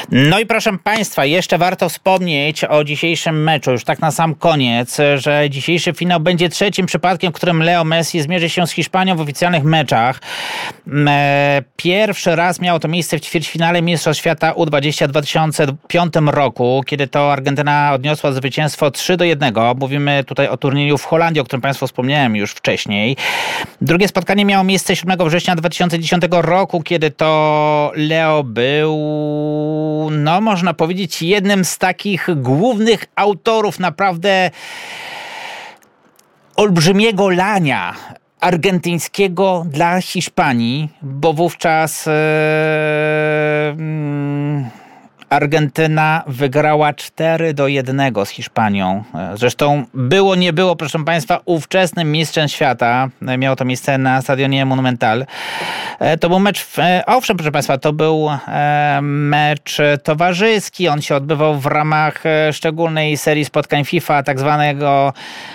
No i proszę Państwa, jeszcze warto wspomnieć o dzisiejszym meczu, już tak na sam koniec, że dzisiejszy finał będzie trzecim przypadkiem, w którym Leo Messi zmierzy się z Hiszpanią w oficjalnych meczach. Pierwszy raz miało to miejsce w ćwierćfinale Mistrzostw Świata U20 w 2005 roku, kiedy to Argentyna odniosła zwycięstwo 3-1. Mówimy tutaj o turnieju w Holandii, o którym Państwu wspomniałem już wcześniej. Drugie spotkanie miało miejsce 7 września 2010 roku, kiedy to Leo był, no można powiedzieć, jednym z takich głównych autorów naprawdę olbrzymiego lania argentyńskiego dla Hiszpanii, bo wówczas Argentyna wygrała 4-1 z Hiszpanią. Zresztą było, nie było, proszę Państwa, ówczesnym mistrzem świata. Miało to miejsce na stadionie Monumental. To był mecz, owszem, proszę Państwa, to był mecz towarzyski. On się odbywał w ramach szczególnej serii spotkań FIFA, tak zwanego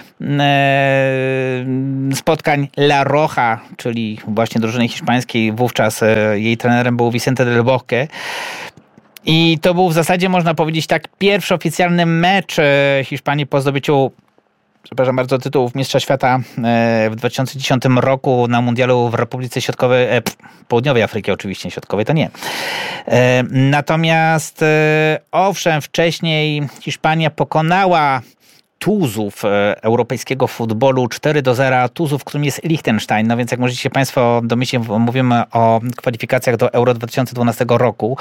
spotkań La Roja, czyli właśnie drużyny hiszpańskiej. Wówczas jej trenerem był Vicente del Bosque. I to był w zasadzie, można powiedzieć, tak pierwszy oficjalny mecz Hiszpanii po zdobyciu, przepraszam bardzo, tytułów Mistrza Świata w 2010 roku na mundialu w Republice Środkowej, Południowej Afryki oczywiście, Środkowej to nie. Natomiast owszem, wcześniej Hiszpania pokonała tuzów europejskiego futbolu 4-0, tuzów, którym jest Liechtenstein. No więc jak możecie się Państwo domyślić, mówimy o kwalifikacjach do Euro 2012 roku.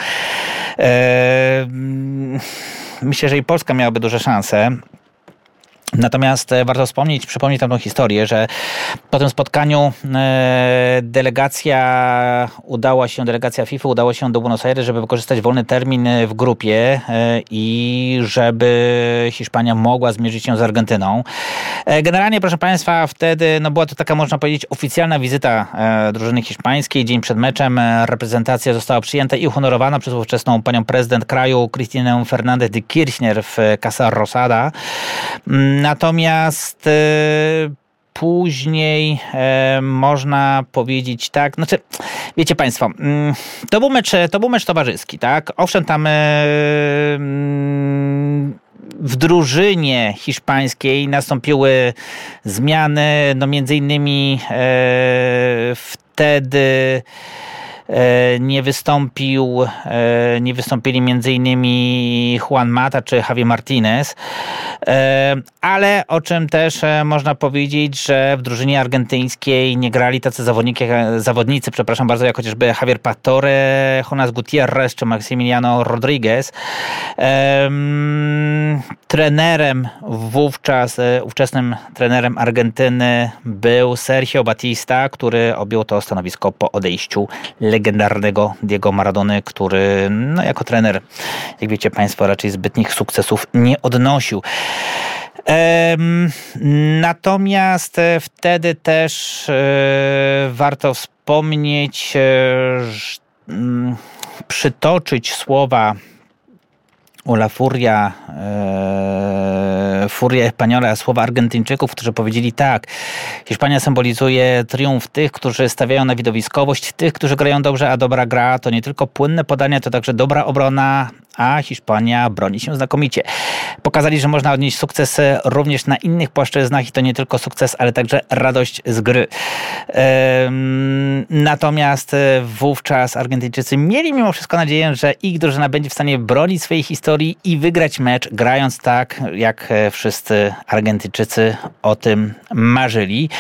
Myślę, że i Polska miałaby duże szanse. Natomiast warto przypomnieć tamtą historię, że po tym spotkaniu delegacja FIFA udała się do Buenos Aires, żeby wykorzystać wolny termin w grupie i żeby Hiszpania mogła zmierzyć się z Argentyną. Generalnie, proszę Państwa, wtedy była to taka, można powiedzieć, oficjalna wizyta drużyny hiszpańskiej. Dzień przed meczem reprezentacja została przyjęta i uhonorowana przez ówczesną panią prezydent kraju, Cristinę Fernández de Kirchner w Casa Rosada. Natomiast później można powiedzieć tak, znaczy, wiecie Państwo, to był mecz towarzyski, tak? Owszem, tam w drużynie hiszpańskiej nastąpiły zmiany, no między innymi wtedy nie wystąpili między innymi Juan Mata czy Javi Martinez, ale o czym też można powiedzieć, że w drużynie argentyńskiej nie grali tacy zawodnicy, jak chociażby Javier Pastore, Jonas Gutiérrez czy Maximiliano Rodríguez. Trenerem ówczesnym trenerem Argentyny był Sergio Batista, który objął to stanowisko po odejściu legendarnego Diego Maradony, który jako trener, jak wiecie Państwo, raczej zbytnich sukcesów nie odnosił. Natomiast wtedy też warto wspomnieć, przytoczyć słowa Ula Furia Española, słowa Argentyńczyków, którzy powiedzieli tak: Hiszpania symbolizuje triumf tych, którzy stawiają na widowiskowość, tych, którzy grają dobrze, a dobra gra to nie tylko płynne podania, to także dobra obrona, a Hiszpania broni się znakomicie. Pokazali, że można odnieść sukces również na innych płaszczyznach i to nie tylko sukces, ale także radość z gry. Natomiast wówczas Argentyńczycy mieli mimo wszystko nadzieję, że ich drużyna będzie w stanie bronić swojej historii i wygrać mecz, grając tak, jak wszyscy Argentyńczycy o tym marzyli.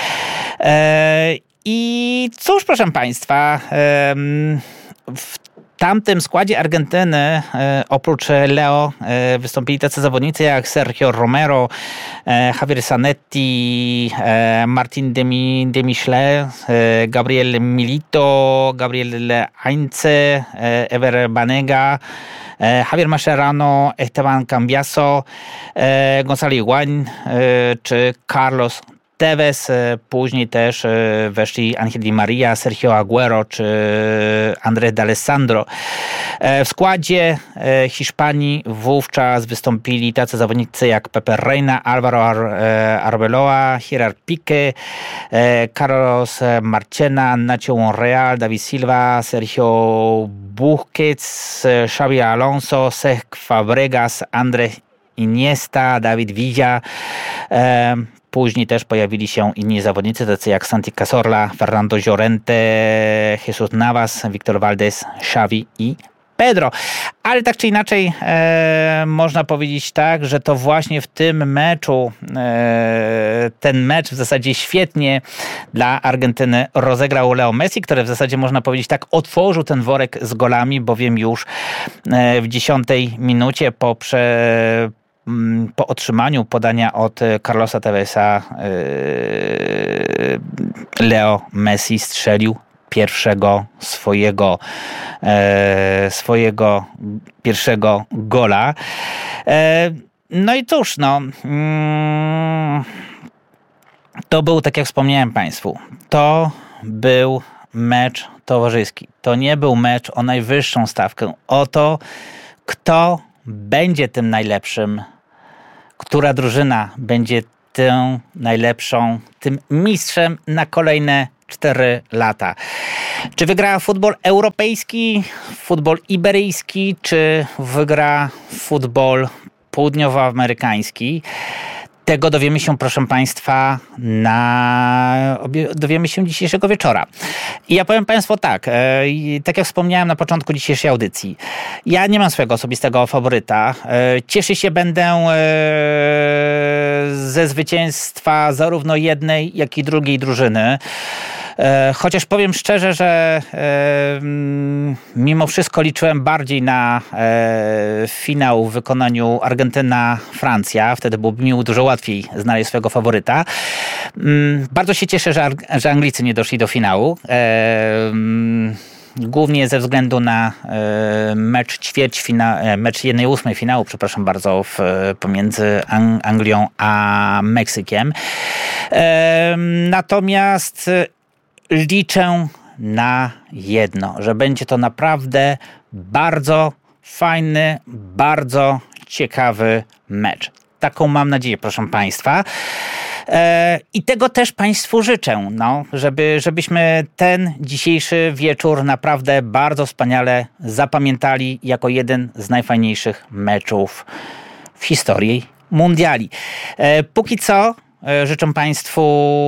I cóż, proszę Państwa, w tamtym składzie Argentyny oprócz Leo wystąpili tacy zawodnicy jak Sergio Romero, Javier Zanetti, Martin Demichelis, Gabriel Milito, Gabriel Heinze, Ever Banega, Javier Mascherano, Esteban Cambiaso, Gonzalo Higuaín czy Carlos Tevez, później też weszli Angel Di Maria, Sergio Aguero czy Andrés D'Alessandro. W składzie Hiszpanii wówczas wystąpili tacy zawodnicy jak Pepe Reina, Álvaro Arbeloa, Gerard Piqué, Carlos Marchena, Nacho Monreal, David Silva, Sergio Busquets, Xavi Alonso, Cesc Fabregas, Andrés Iniesta, David Villa. Później też pojawili się inni zawodnicy, tacy jak Santi Cazorla, Fernando Llorente, Jesus Navas, Victor Valdés, Xavi i Pedro. Ale tak czy inaczej można powiedzieć tak, że to właśnie w tym meczu, ten mecz w zasadzie świetnie dla Argentyny rozegrał Leo Messi, który w zasadzie można powiedzieć tak otworzył ten worek z golami, bowiem już w 10 minucie po otrzymaniu podania od Carlosa Teveza Leo Messi strzelił pierwszego swojego pierwszego gola. No i cóż, to był, tak jak wspomniałem Państwu, to był mecz towarzyski. To nie był mecz o najwyższą stawkę, o to, kto będzie tym najlepszym, która drużyna będzie tym najlepszą, tym mistrzem na kolejne 4 lata. Czy wygra futbol europejski, futbol iberyjski, czy wygra futbol południowoamerykański? Tego dowiemy się, proszę Państwa, dowiemy się dzisiejszego wieczora. I ja powiem Państwu tak jak wspomniałem na początku dzisiejszej audycji, ja nie mam swojego osobistego faworyta. Cieszyć się będę ze zwycięstwa zarówno jednej, jak i drugiej drużyny. Chociaż powiem szczerze, że mimo wszystko liczyłem bardziej na finał w wykonaniu Argentyna-Francja. Wtedy byłoby mi dużo łatwiej znaleźć swojego faworyta. Bardzo się cieszę, że Anglicy nie doszli do finału. Głównie ze względu na mecz 1/8 finału, przepraszam bardzo, pomiędzy Anglią a Meksykiem. Natomiast liczę na jedno, że będzie to naprawdę bardzo fajny, bardzo ciekawy mecz. Taką mam nadzieję, proszę Państwa. I tego też Państwu życzę, żebyśmy ten dzisiejszy wieczór naprawdę bardzo wspaniale zapamiętali jako jeden z najfajniejszych meczów w historii mundiali. Póki co życzę Państwu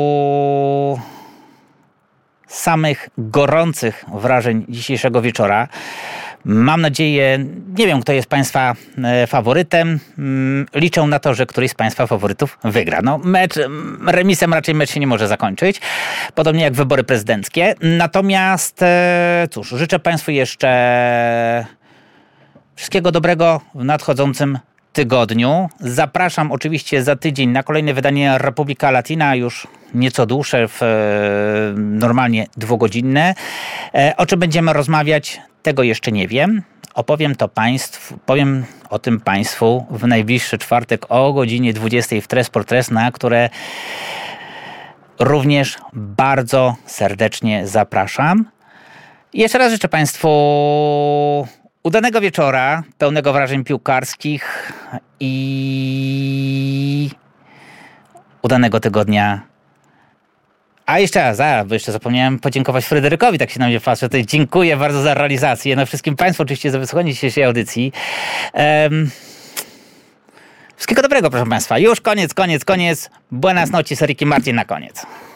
samych gorących wrażeń dzisiejszego wieczora. Mam nadzieję, nie wiem, kto jest Państwa faworytem. Liczę na to, że któryś z Państwa faworytów wygra. Remisem raczej mecz się nie może zakończyć. Podobnie jak wybory prezydenckie. Natomiast cóż, życzę Państwu jeszcze wszystkiego dobrego w nadchodzącym tygodniu. Zapraszam oczywiście za tydzień na kolejne wydanie Republika Latina, już nieco dłuższe, normalnie 2-godzinne. O czym będziemy rozmawiać, tego jeszcze nie wiem. Powiem o tym Państwu w najbliższy czwartek o godzinie 20 w Tres por Tres, na które również bardzo serdecznie zapraszam. I jeszcze raz życzę Państwu udanego wieczora, pełnego wrażeń piłkarskich i udanego tygodnia. A jeszcze raz, bo jeszcze zapomniałem podziękować Fryderykowi, tak się na mnie patrzy. Tutaj dziękuję bardzo za realizację. No wszystkim Państwu oczywiście za wysłuchanie dzisiejszej audycji. Wszystkiego dobrego, proszę Państwa. Już koniec. Buenas noches, Ricky Martin na koniec.